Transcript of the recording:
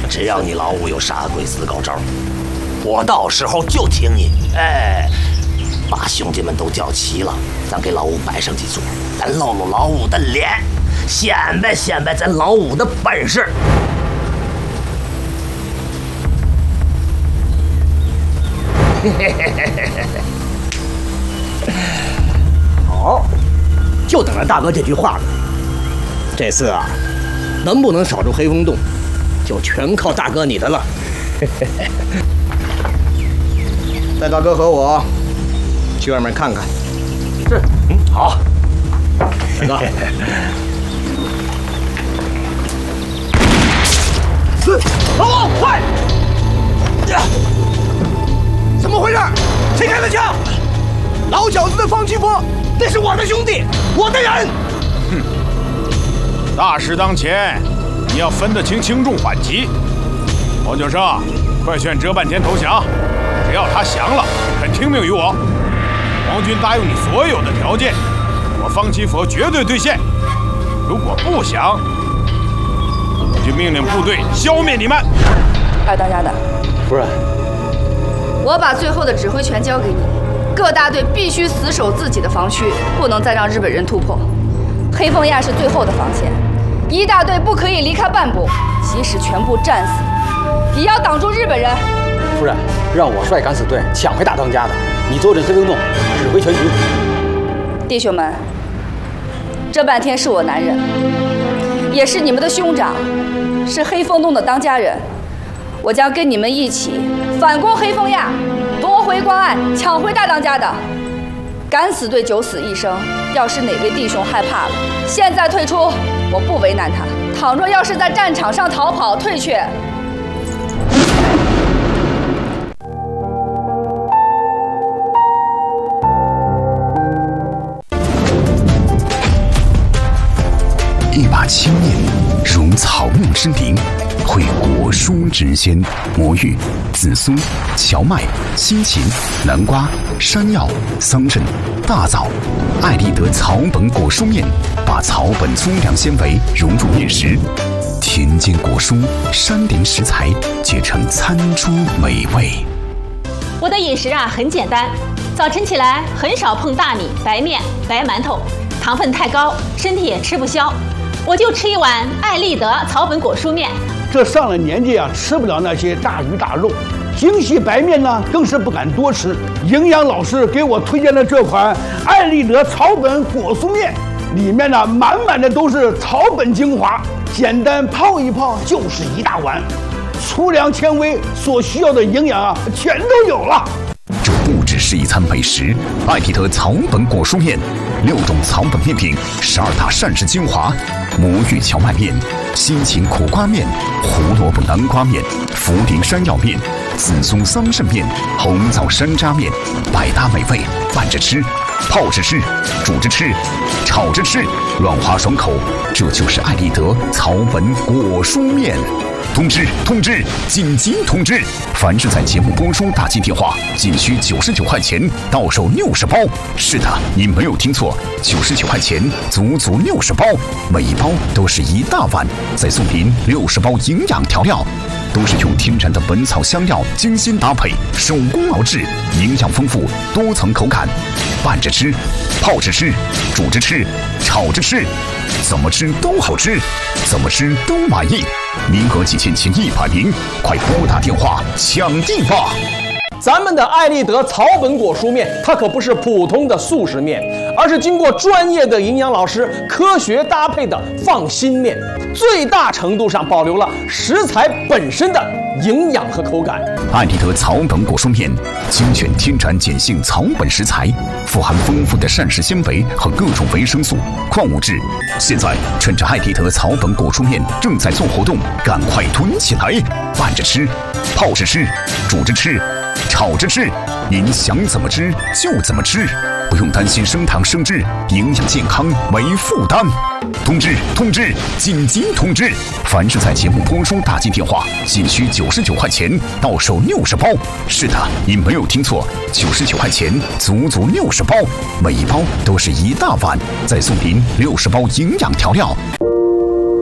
只要你老五有啥鬼死高招，我到时候就听你。哎，把兄弟们都叫齐了，咱给老五摆上几桌，咱露露老五的脸，显摆显摆咱老五的本事。 好，就等着大哥这句话了。这次啊，能不能守住黑风洞，就全靠大哥你的了。带大哥和我去外面看看。 是，好。 大哥，老五，快！怎么回事？谁开的枪？老小子的方七波，那是我的兄弟，我的人。 哼，大事当前，你要分得清轻重缓急。黄九生，快劝折半天投降，只要他降了，肯听命于我，皇军答应你所有的条件，我方七佛绝对兑现。如果不降，我就命令部队消灭你们。 二当家的， 夫人， 我把最后的指挥权交给你，各大队必须死守自己的防区，不能再让日本人突破。黑风垭是最后的防线，一大队不可以离开半步，即使全部战死，也要挡住日本人。 夫人，让我率敢死队抢回大当家的，你坐镇黑风洞，指挥全局。 弟兄们，这半天是我男人，也是你们的兄长，是黑风洞的当家人。我将跟你们一起反攻黑风垭，夺回关隘，抢回大当家的。敢死队九死一生，要是哪位弟兄害怕了，现在退出，我不为难他。倘若要是在战场上逃跑退却， 一把青面如草木之灵，绘果蔬之鲜，魔芋、紫苏、荞麦、西芹、南瓜、山药、桑葚、大枣、艾丽德草本果蔬面，把草本粗粮纤维融入面食，田间果蔬、山林食材结成餐桌美味。 我的饮食啊很简单，早晨起来很少碰大米、白面、白馒头，糖分太高，身体也吃不消。我就吃一碗艾丽德草本果蔬面。 这上了年纪啊，吃不了那些大鱼大肉，精细白面呢，更是不敢多吃。营养老师给我推荐的这款艾丽德草本果蔬面，里面呢满满的都是草本精华，简单泡一泡就是一大碗，粗粮纤维所需要的营养啊，全都有了。 这不只是一餐美食，艾丽德草本果蔬面，6种草本面品，12大膳食精华，魔芋荞麦面、西芹苦瓜面、胡萝卜南瓜面、茯苓山药面、紫苏桑葚面、红枣山楂面，百搭美味，拌着吃，泡着吃，煮着吃，炒着吃，软滑爽口，这就是艾丽德草本果蔬面。通知！通知！紧急通知！凡是在节目播出打进电话，仅需99块钱，到手60包。是的，您没有听错，99块钱，足足60包，每一包都是一大碗，再送您60包营养调料，都是用天然的本草香料精心搭配，手工熬制，营养丰富，多层口感，拌着吃，泡着吃，煮着吃，炒着吃，怎么吃都好吃，怎么吃都满意。名额仅限前100名，快拨打电话抢订吧！ 咱们的艾丽德草本果蔬面，它可不是普通的速食面，而是经过专业的营养老师科学搭配的放心面，最大程度上保留了食材本身的营养和口感。 艾丽德草本果蔬面精选天然碱性草本食材，富含丰富的膳食纤维和各种维生素、矿物质。现在趁着艾丽德草本果蔬面正在做活动，赶快囤起来，拌着吃，泡着吃，煮着吃，炒着吃，您想怎么吃就怎么吃，不用担心升糖升脂，营养健康没负担。通知！通知！紧急通知！凡是在节目播出打进电话，仅需99块钱，到手60包。是的，您没有听错，99块钱，足足60包，每一包都是一大碗，再送您60包营养调料，